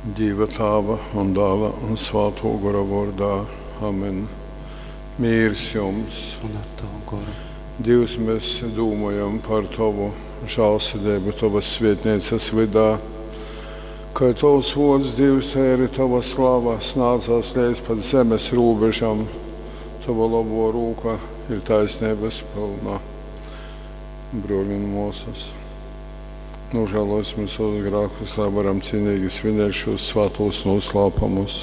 Dieva Tēva un Dēla un Svētā gara vārdā. Amen. Mīrs jums. Un ar tavu goru. Dievs, mēs domājam par tavu žēlsirdību, tavas svētnīcas vidā. Kā tavs vārds, Dievs, arī tava slava snācās līdz pat zemes robežām. Tava labo rūka ir taisnības pilna. Broļi un mūsas. Nožēlosim savus grēkus, lai varam cienīgi svinēt šos svētos noslēpumus.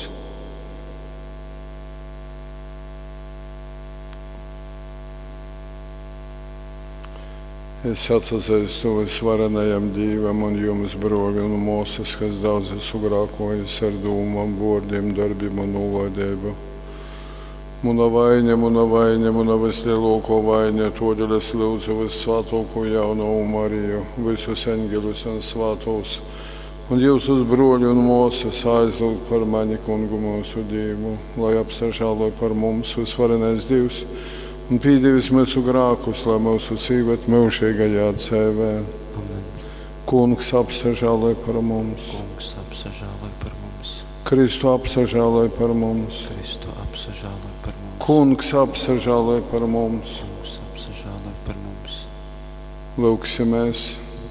Es atsazīstu visvarenajam Dievam un jums, broļi un mūsas, kas daudz esmu grēkojis ar domām, vārdiem, darbiem un nolaidību. Muna vaina, muna vislielākā vaina, todēļ es lūdzu vissvētāko jauno Mariju, visus eņģeļus un svētos, un jūsus broļi un mūsas aizlūgt par mani, kungu mūsu Dievu, lai apsažāloj par mums visvarenais Dievs, un pīdīvis mūsu grēkus, lai mūsu dzīvot mūžīgajā dzīvē. Amen. Kungs apsažāloj par mums. Kungs apsažāloj par mums. Kristu apsažāloj par mums. Kristu apsažāloj par mums. Kungs apsažāloj par mums. Kungs apsažāloj par mums. Lūksimies.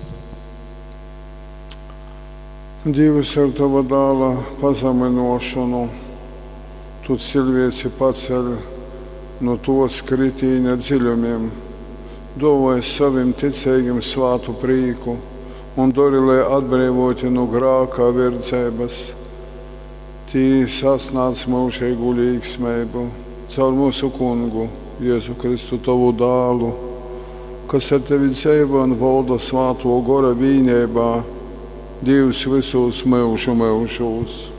Dievs, ar tava dēla pazeminošanu, tu cilvēci paceļ no tos kritīņa dziļumiem, dāvāj saviem ticīgiem svātu prīku un dori, lai atbrīvoti no grāka verdzības. Tī sasnāc mūžīgu līgsmību caur mūsu kungu, Jēzu Kristu, tavu dēlu, kas ar tevi dzīvo un valda Svētā gara vienībā, Dievs visos mūžu mūžos.